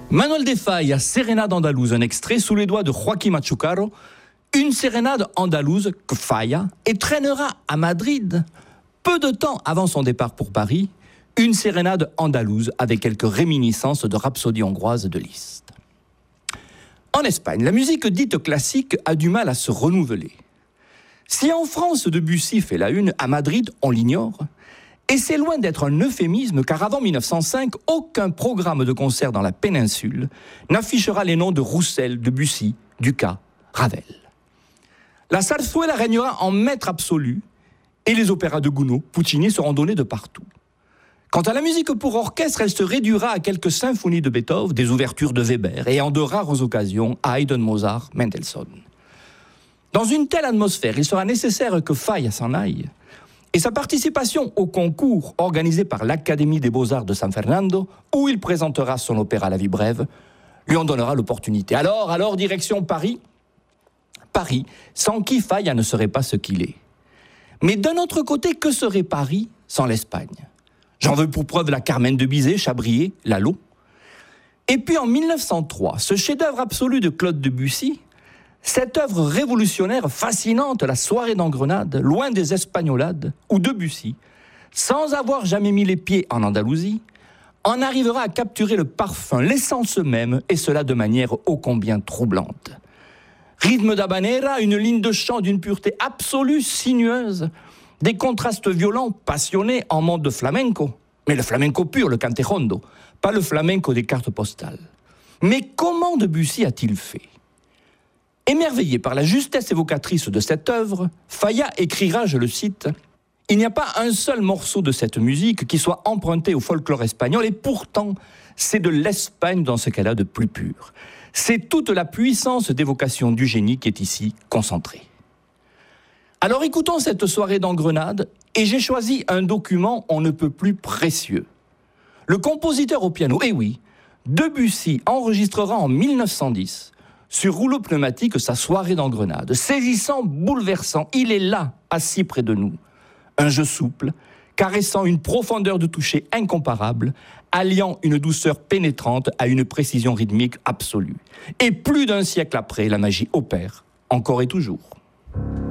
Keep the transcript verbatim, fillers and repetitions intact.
Manuel de Falla, Sérénade andalouse, un extrait sous les doigts de Joaquim Machucaro, une sérénade andalouse que Falla étreignera à Madrid peu de temps avant son départ pour Paris, une sérénade andalouse avec quelques réminiscences de rhapsodie hongroise de Liszt. En Espagne, la musique dite classique a du mal à se renouveler. Si en France Debussy fait la une, à Madrid on l'ignore. Et c'est loin d'être un euphémisme, car avant mille neuf cent cinq, aucun programme de concert dans la péninsule n'affichera les noms de Roussel, Debussy, Dukas, Ravel. La zarzuela régnera en maître absolu, et les opéras de Gounod, Puccini seront donnés de partout. Quant à la musique pour orchestre, elle se réduira à quelques symphonies de Beethoven, des ouvertures de Weber, et en de rares occasions à Haydn, Mozart, Mendelssohn. Dans une telle atmosphère, il sera nécessaire que Falla s'en aille, et sa participation au concours organisé par l'Académie des Beaux-Arts de San Fernando, où il présentera son opéra La Vie brève, lui en donnera l'opportunité. Alors, alors, direction Paris. Paris, sans qui Falla ne serait pas ce qu'il est. Mais d'un autre côté, que serait Paris sans l'Espagne ? J'en veux pour preuve la Carmen de Bizet, Chabrier, Lalo. Et puis en mille neuf cent trois, ce chef-d'œuvre absolu de Claude Debussy, cette œuvre révolutionnaire, fascinante, la soirée d'Engrenade, loin des espagnolades, où Debussy, sans avoir jamais mis les pieds en Andalousie, en arrivera à capturer le parfum, l'essence même, et cela de manière ô combien troublante. Rythme d'habanera, une ligne de chant d'une pureté absolue, sinueuse, des contrastes violents, passionnés en mode de flamenco, mais le flamenco pur, le cantejondo, pas le flamenco des cartes postales. Mais comment Debussy a-t-il fait ? Émerveillé par la justesse évocatrice de cette œuvre, Falla écrira, je le cite, « Il n'y a pas un seul morceau de cette musique qui soit emprunté au folklore espagnol, et pourtant, c'est de l'Espagne dans ce qu'elle a de plus pur. C'est toute la puissance d'évocation du génie qui est ici concentrée. » Alors écoutons cette soirée d'Engrenade, et j'ai choisi un document on ne peut plus précieux. Le compositeur au piano, eh oui, Debussy enregistrera en mille neuf cent dix sur rouleau pneumatique sa soirée d'Engrenade. Saisissant, bouleversant, il est là, assis près de nous. Un jeu souple, caressant une profondeur de toucher incomparable, alliant une douceur pénétrante à une précision rythmique absolue. Et plus d'un siècle après, la magie opère, encore et toujours.